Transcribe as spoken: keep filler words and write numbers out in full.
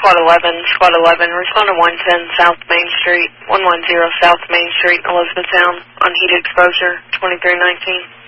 Squad eleven, Squad eleven, respond to one ten South Main Street, one one zero South Main Street, Elizabethtown, on heat exposure, twenty-three nineteen.